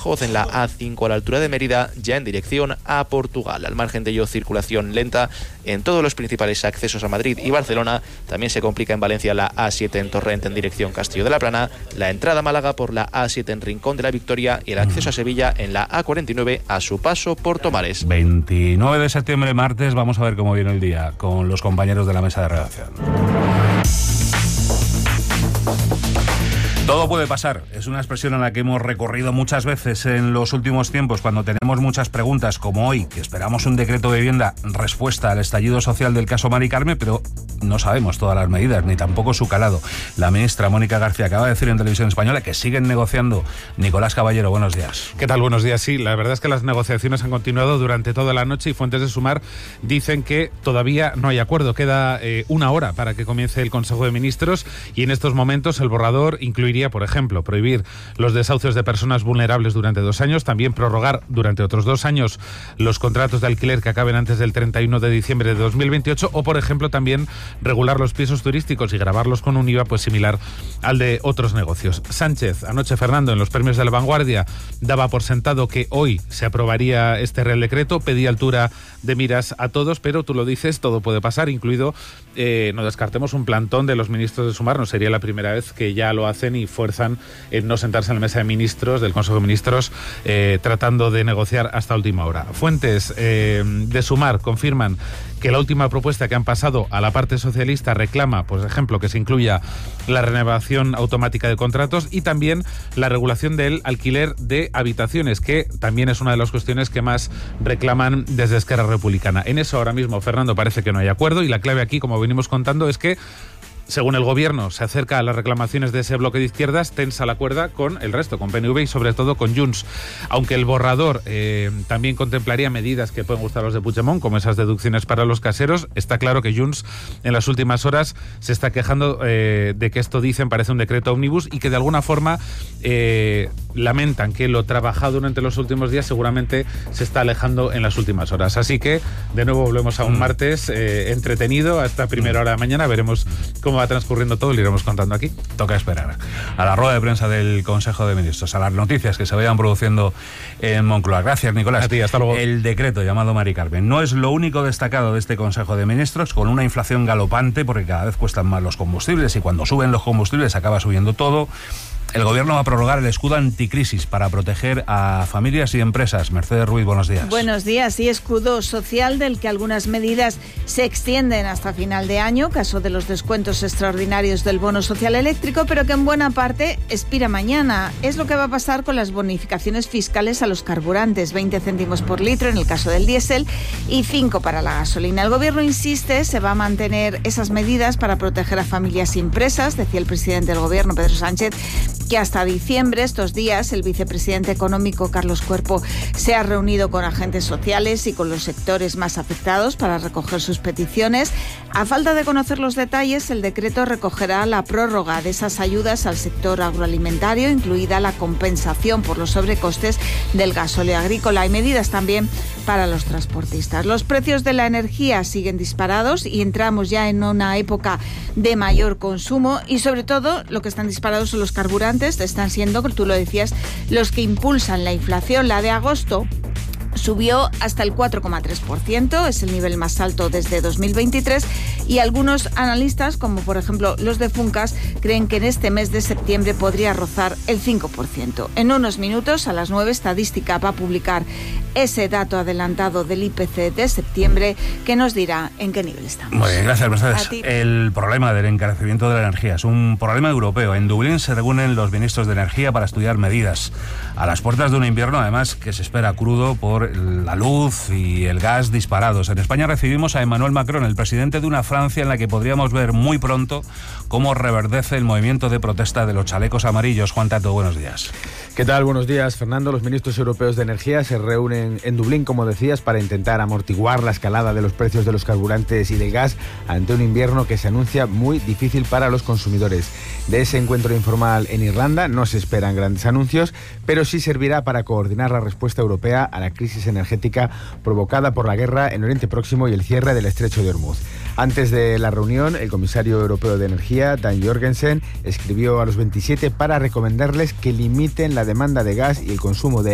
Badajoz, en la A5 a la altura de Mérida, ya en dirección a Portugal. Al margen de ello, circulación lenta en todos los principales accesos a Madrid y Barcelona. También se complica en Valencia la A7 en Torrent en dirección Castillo de la Plana, la entrada a Málaga por la A7 en Rincón de la Victoria y el acceso a Sevilla en la A49 a su paso por Tomares. 29 de septiembre, martes, vamos a ver cómo viene el día con los compañeros de la mesa de redacción. Todo puede pasar, es una expresión a la que hemos recurrido muchas veces en los últimos tiempos cuando tenemos muchas preguntas, como hoy, que esperamos un decreto de vivienda respuesta al estallido social del caso Mari Carmen, pero no sabemos todas las medidas, ni tampoco su calado. La ministra Mónica García acaba de decir en Televisión Española que siguen negociando. Nicolás Caballero, buenos días. ¿Qué tal? Buenos días. Sí, la verdad es que las negociaciones han continuado durante toda la noche y fuentes de Sumar dicen que todavía no hay acuerdo. Queda una hora para que comience el Consejo de Ministros y en estos momentos el borrador incluiría, por ejemplo, prohibir los desahucios de personas vulnerables durante 2 años, también prorrogar durante otros 2 años los contratos de alquiler que acaben antes del 31 de diciembre de 2028 o, por ejemplo, también regular los pisos turísticos y gravarlos con un IVA pues similar al de otros negocios. Sánchez, anoche Fernando, en los premios de La Vanguardia, daba por sentado que hoy se aprobaría este Real Decreto, pedía altura de miras a todos, pero tú lo dices, todo puede pasar, incluido, no descartemos un plantón de los ministros de Sumar, no sería la primera vez que ya lo hacen y fuerzan en no sentarse en la mesa de ministros, del Consejo de Ministros, tratando de negociar hasta última hora. Fuentes de Sumar confirman que la última propuesta que han pasado a la parte socialista reclama, por ejemplo, que se incluya la renovación automática de contratos y también la regulación del alquiler de habitaciones, que también es una de las cuestiones que más reclaman desde Esquerra Republicana. En eso ahora mismo, Fernando, parece que no hay acuerdo y la clave aquí, como venimos contando, es que según el Gobierno se acerca a las reclamaciones de ese bloque de izquierdas, tensa la cuerda con el resto, con PNV y sobre todo con Junts. Aunque el borrador también contemplaría medidas que pueden gustar a los de Puigdemont, como esas deducciones para los caseros, está claro que Junts en las últimas horas se está quejando de que esto, dicen, parece un decreto ómnibus y que de alguna forma lamentan que lo trabajado durante los últimos días seguramente se está alejando en las últimas horas. Así que, de nuevo, volvemos a un martes entretenido hasta primera hora de mañana. Veremos cómo va transcurriendo todo y lo iremos contando aquí. Toca esperar a la rueda de prensa del Consejo de Ministros, a las noticias que se vayan produciendo en Moncloa. Gracias, Nicolás. A ti, hasta luego. El decreto llamado Mari Carmen no es lo único destacado de este Consejo de Ministros, con una inflación galopante porque cada vez cuestan más los combustibles y cuando suben los combustibles acaba subiendo todo. El Gobierno va a prorrogar el escudo anticrisis para proteger a familias y empresas. Mercedes Ruiz, buenos días. Buenos días. Y escudo social del que algunas medidas se extienden hasta final de año, caso de los descuentos extraordinarios del bono social eléctrico, pero que en buena parte expira mañana. Es lo que va a pasar con las bonificaciones fiscales a los carburantes, 20 céntimos por litro en el caso del diésel y 5 para la gasolina. El Gobierno insiste, se va a mantener esas medidas para proteger a familias y empresas, decía el presidente del Gobierno, Pedro Sánchez, que hasta diciembre, estos días, el vicepresidente económico Carlos Cuerpo se ha reunido con agentes sociales y con los sectores más afectados para recoger sus peticiones. A falta de conocer los detalles, el decreto recogerá la prórroga de esas ayudas al sector agroalimentario, incluida la compensación por los sobrecostes del gasóleo agrícola y medidas también para los transportistas. Los precios de la energía siguen disparados y entramos ya en una época de mayor consumo y sobre todo lo que están disparados son los carburantes. Están siendo, tú lo decías, los que impulsan la inflación. La de agosto subió hasta el 4,3%, es el nivel más alto desde 2023 y algunos analistas, como por ejemplo los de Funcas, creen que en este mes de septiembre podría rozar el 5%. En unos minutos, a las 9, Estadística va a publicar ese dato adelantado del IPC de septiembre que nos dirá en qué nivel estamos. Muy bien, gracias, Mercedes. El problema del encarecimiento de la energía es un problema europeo. En Dublín se reúnen los ministros de energía para estudiar medidas a las puertas de un invierno, además, que se espera crudo por la luz y el gas disparados. En España recibimos a Emmanuel Macron, el presidente de una Francia en la que podríamos ver muy pronto cómo reverdece el movimiento de protesta de los chalecos amarillos. Juan Tato, buenos días. ¿Qué tal? Buenos días, Fernando. Los ministros europeos de energía se reúnen en Dublín, como decías, para intentar amortiguar la escalada de los precios de los carburantes y del gas ante un invierno que se anuncia muy difícil para los consumidores. De ese encuentro informal en Irlanda no se esperan grandes anuncios, pero sí servirá para coordinar la respuesta europea a la crisis energética provocada por la guerra en Oriente Próximo y el cierre del Estrecho de Hormuz. Antes de la reunión, el comisario europeo de energía, Dan Jorgensen, escribió a los 27 para recomendarles que limiten la demanda de gas y el consumo de